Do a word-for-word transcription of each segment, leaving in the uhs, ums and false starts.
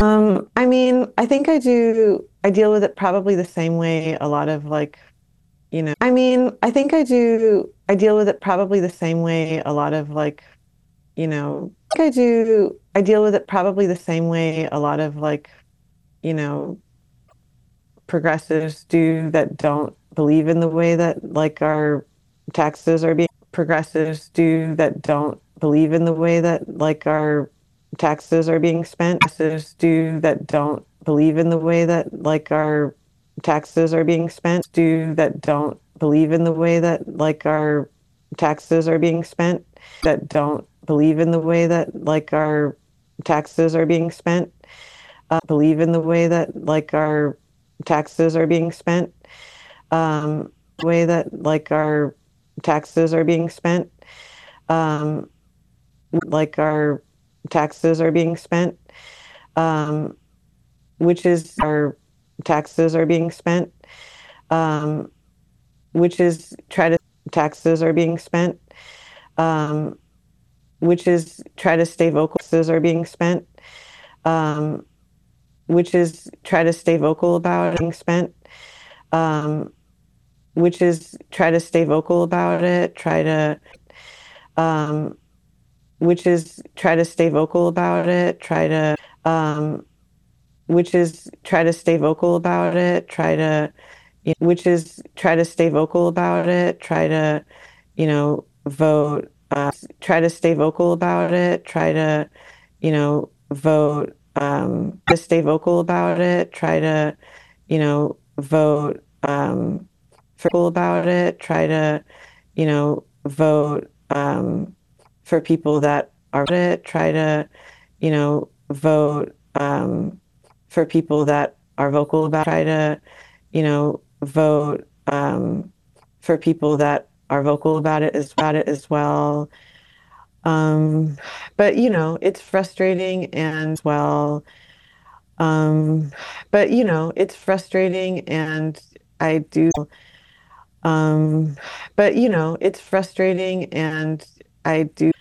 Um, I mean, I think I do, I deal with it probably the same way a lot of like, you know, I mean, I think I do, I deal with it probably the same way a lot of like, you know, I think I do, I deal with it probably the same way a lot of like, you know, progressives do that don't believe in the way that like our taxes are being, progressives do that don't believe in the way that like our taxes are being spent, progressives do that don't believe in the way that like our taxes are being spent, do that don't believe in the way that like our taxes are being spent, that don't believe in the way that like our taxes are being spent, uh, believe in the way that like our taxes are being spent, um, way that like our taxes are being spent, um, like our taxes are being spent, um, which is our taxes are being spent, um, which is try to taxes are being spent, um, which is try to stay vocal. Taxes are being spent, um, which is try to stay vocal about it being spent, um, which is try to stay vocal about it, try to, um, which is try to stay vocal about it, try to, um, which is try to stay vocal about it, try to, you know, which is try to stay vocal about it, try to, you know, vote, uh, try to stay vocal about it, try to, you know, vote, um, to stay vocal about it, try to, you know, vote, um, for about it, try to, you know, vote, um, for people that are it, try to, you know, vote, um, for people that are vocal about, try to, you know, vote, um, for people that are vocal about it as about it as well. Um, but you know, it's frustrating and well, um, but you know, it's frustrating and I do, um, but you know, it's frustrating and I do,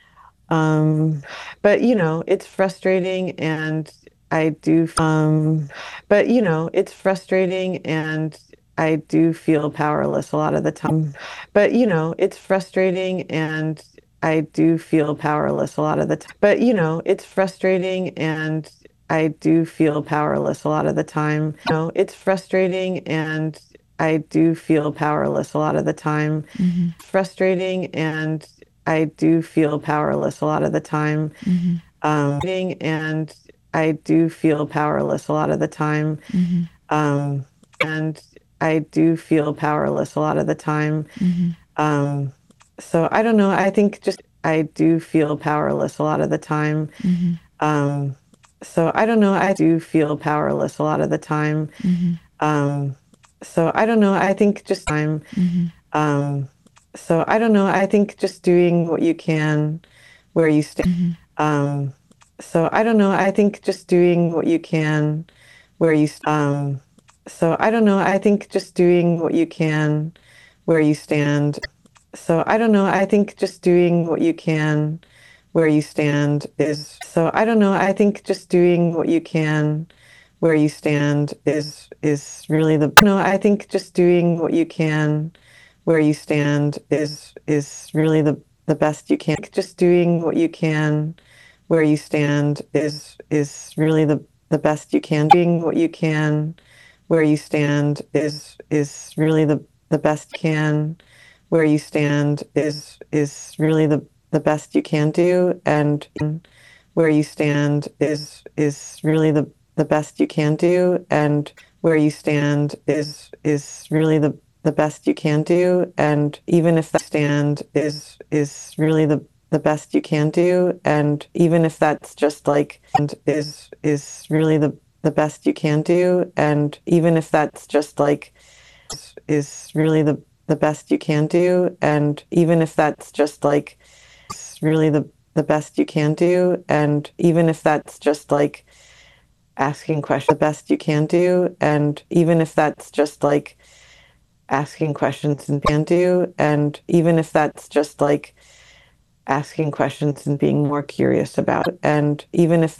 um, but you know, it's frustrating and I do, um, but you know, it's frustrating and I do feel powerless a lot of the time. But you know, it's frustrating and I do feel powerless a lot of the time. But you know, it's frustrating and I do feel powerless a lot of the time. You know, it's frustrating and I do feel powerless a lot of the time. Mm-hmm. Frustrating and I do feel powerless a lot of the time. Mm-hmm. Um, and I do feel powerless a lot of the time. Mm-hmm. Um, and I do feel powerless a lot of the time. Mm-hmm. Um, so I don't know. I think just I do feel powerless a lot of the time. Mm-hmm. Um, so I don't know. I do feel powerless a lot of the time. Mm-hmm. Um, so I don't know. I think just time. Mm-hmm. Um, so I don't know. I think just doing what you can where you stand. Mm-hmm. Um, so I don't know. I think just doing what you can where you um, so I don't know. I think just doing what you can where you stand. So I don't know. I think just doing what you can where you stand is so I don't know. I think just doing what you can where you stand is is really the no, I think just doing what you can where you stand is is really the the best you can. Just doing what you can where you stand is is really the the best you can. Doing what you can where you stand is is really the the best you can where you stand is is really the the best you can do, and where you stand is is really the the best you can do, and where you stand is is really the the best you can do, and even if that stand is is really the the best you can do, and even if that's just like and is is really the the best you can do, and even if that's just like is, is really the the best you can do, and even if that's just like is really the the best you can do, and even if that's just like asking questions the best you can do, and even if that's just like asking questions and can do, and even if that's just like asking questions and being more curious about it, and even if